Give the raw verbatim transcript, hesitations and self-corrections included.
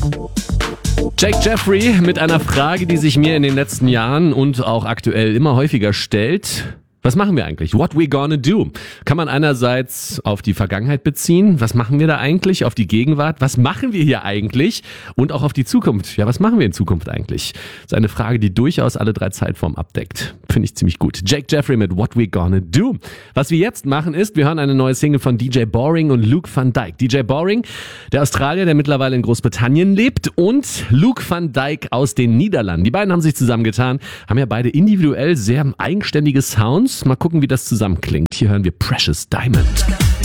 Jake Jeffrey mit einer Frage, die sich mir in den letzten Jahren und auch aktuell immer häufiger stellt. Was machen wir eigentlich? What we gonna do? Kann man einerseits auf die Vergangenheit beziehen. Was machen wir da eigentlich? Auf die Gegenwart. Was machen wir hier eigentlich? Und auch auf die Zukunft. Ja, was machen wir in Zukunft eigentlich? Das ist eine Frage, die durchaus alle drei Zeitformen abdeckt. Finde ich ziemlich gut. Jake Jeffrey mit What we gonna do. Was wir jetzt machen ist, wir hören eine neue Single von D J Boring und Luke van Dijk. D J Boring, der Australier, der mittlerweile in Großbritannien lebt, und Luke van Dijk aus den Niederlanden. Die beiden haben sich zusammengetan, haben ja beide individuell sehr eigenständige Sounds. Mal gucken, wie das zusammen klingt. Hier hören wir Precious Diamond.